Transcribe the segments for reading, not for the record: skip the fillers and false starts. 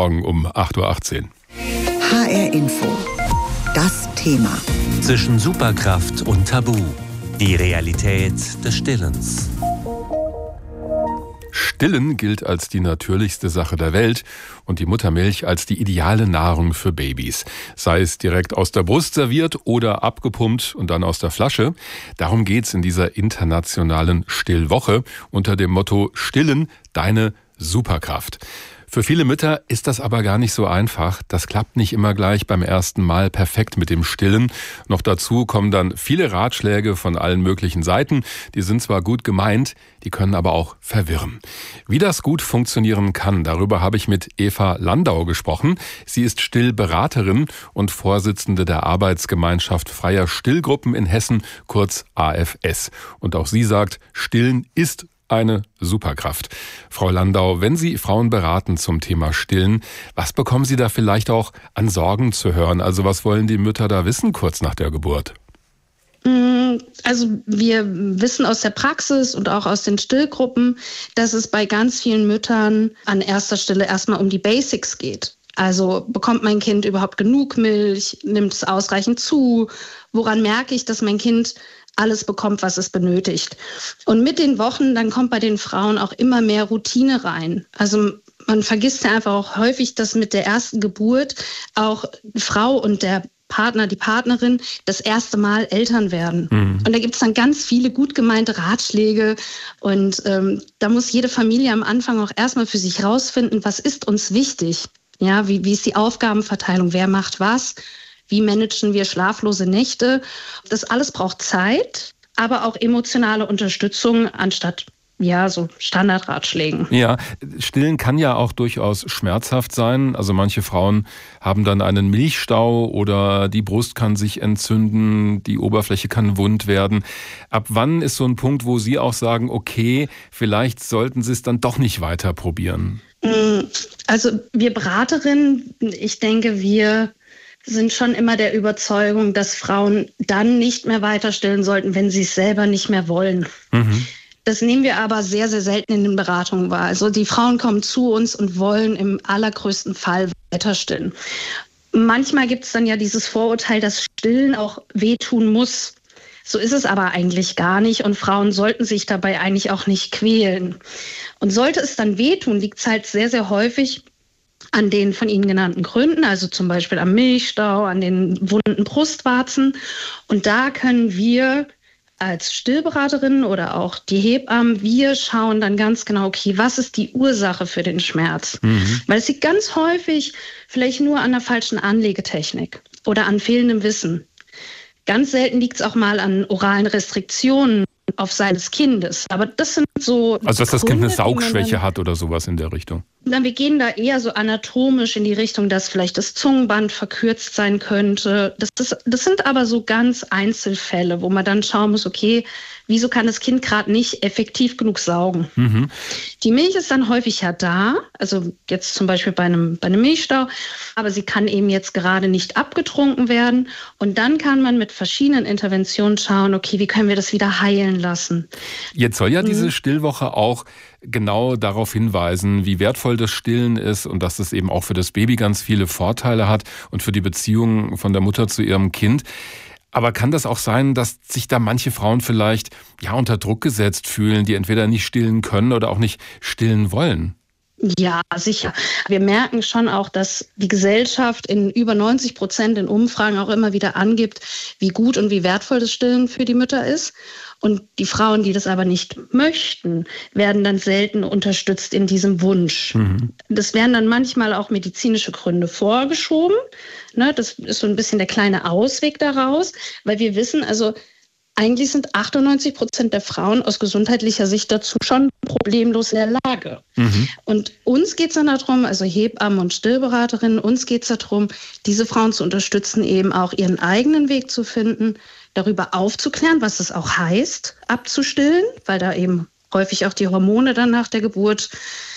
morgen um 8.18 Uhr. HR Info. Das Thema. Zwischen Superkraft und Tabu. Die Realität des Stillens. Stillen gilt als die natürlichste Sache der Welt und die Muttermilch als die ideale Nahrung für Babys. Sei es direkt aus der Brust serviert oder abgepumpt und dann aus der Flasche. Darum geht's in dieser internationalen Stillwoche unter dem Motto Stillen, deine Superkraft. Für viele Mütter ist das aber gar nicht so einfach. Das klappt nicht immer gleich beim ersten Mal perfekt mit dem Stillen. Noch dazu kommen dann viele Ratschläge von allen möglichen Seiten. Die sind zwar gut gemeint, die können aber auch verwirren. Wie das gut funktionieren kann, darüber habe ich mit Eva Landau gesprochen. Sie ist Stillberaterin und Vorsitzende der Arbeitsgemeinschaft Freier Stillgruppen in Hessen, kurz AFS. Und auch sie sagt, Stillen ist eine Superkraft. Frau Landau, wenn Sie Frauen beraten zum Thema Stillen, was bekommen Sie da vielleicht auch an Sorgen zu hören? Also was wollen die Mütter da wissen kurz nach der Geburt? Also wir wissen aus der Praxis und auch aus den Stillgruppen, dass es bei ganz vielen Müttern an erster Stelle erstmal um die Basics geht. Also bekommt mein Kind überhaupt genug Milch? Nimmt es ausreichend zu? Woran merke ich, dass mein Kind alles bekommt, was es benötigt? Und mit den Wochen, dann kommt bei den Frauen auch immer mehr Routine rein. Also man vergisst ja einfach auch häufig, dass mit der ersten Geburt auch die Frau und der Partner, die Partnerin, das erste Mal Eltern werden. Mhm. Und da gibt es dann ganz viele gut gemeinte Ratschläge. Und da muss jede Familie am Anfang auch erstmal für sich rausfinden, was ist uns wichtig? Ja, wie ist die Aufgabenverteilung? Wer macht was? Wie managen wir schlaflose Nächte? Das alles braucht Zeit, aber auch emotionale Unterstützung anstatt so Standardratschlägen. Ja, Stillen kann ja auch durchaus schmerzhaft sein. Also manche Frauen haben dann einen Milchstau oder die Brust kann sich entzünden, die Oberfläche kann wund werden. Ab wann ist so ein Punkt, wo Sie auch sagen, okay, vielleicht sollten Sie es dann doch nicht weiter probieren? Also wir Beraterinnen, ich denke, wir sind schon immer der Überzeugung, dass Frauen dann nicht mehr weiter stillen sollten, wenn sie es selber nicht mehr wollen. Mhm. Das nehmen wir aber sehr, sehr selten in den Beratungen wahr. Also die Frauen kommen zu uns und wollen im allergrößten Fall weiter stillen. Manchmal gibt es dann ja dieses Vorurteil, dass Stillen auch wehtun muss. So ist es aber eigentlich gar nicht und Frauen sollten sich dabei eigentlich auch nicht quälen. Und sollte es dann wehtun, liegt es halt sehr, sehr häufig an den von Ihnen genannten Gründen, also zum Beispiel am Milchstau, an den wunden Brustwarzen. Und da können wir als Stillberaterinnen oder auch die Hebammen, wir schauen dann ganz genau, okay, was ist die Ursache für den Schmerz? Mhm. Weil es liegt ganz häufig vielleicht nur an der falschen Anlegetechnik oder an fehlendem Wissen. Ganz selten liegt es auch mal an oralen Restriktionen auf Seiten des Kindes. Aber das sind so. Also, dass das Kind eine Saugschwäche hat oder sowas in der Richtung. Wir gehen da eher so anatomisch in die Richtung, dass vielleicht das Zungenband verkürzt sein könnte. Das sind aber so ganz Einzelfälle, wo man dann schauen muss, okay, wieso kann das Kind gerade nicht effektiv genug saugen? Mhm. Die Milch ist dann häufig ja da, also jetzt zum Beispiel bei einem Milchstau, aber sie kann eben jetzt gerade nicht abgetrunken werden. Und dann kann man mit verschiedenen Interventionen schauen, okay, wie können wir das wieder heilen lassen? Jetzt soll ja diese Stillwoche auch genau darauf hinweisen, wie wertvoll das Stillen ist und dass es eben auch für das Baby ganz viele Vorteile hat und für die Beziehung von der Mutter zu ihrem Kind. Aber kann das auch sein, dass sich da manche Frauen vielleicht unter Druck gesetzt fühlen, die entweder nicht stillen können oder auch nicht stillen wollen? Ja, sicher. Wir merken schon auch, dass die Gesellschaft in über 90% in Umfragen auch immer wieder angibt, wie gut und wie wertvoll das Stillen für die Mütter ist. Und die Frauen, die das aber nicht möchten, werden dann selten unterstützt in diesem Wunsch. Mhm. Das werden dann manchmal auch medizinische Gründe vorgeschoben. Das ist so ein bisschen der kleine Ausweg daraus, weil wir wissen, also eigentlich sind 98% der Frauen aus gesundheitlicher Sicht dazu schon problemlos in der Lage. Mhm. Und uns geht es dann darum, also Hebammen und Stillberaterinnen, uns geht es darum, diese Frauen zu unterstützen, eben auch ihren eigenen Weg zu finden, darüber aufzuklären, was es auch heißt, abzustillen, weil da eben häufig auch die Hormone dann nach der Geburt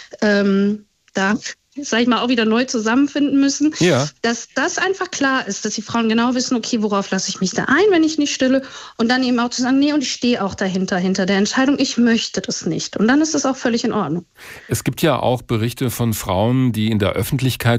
auch wieder neu zusammenfinden müssen, dass das einfach klar ist, dass die Frauen genau wissen, okay, worauf lasse ich mich da ein, wenn ich nicht stille, und dann eben auch zu sagen, nee, und ich stehe auch hinter der Entscheidung, ich möchte das nicht. Und dann ist das auch völlig in Ordnung. Es gibt ja auch Berichte von Frauen, die in der Öffentlichkeit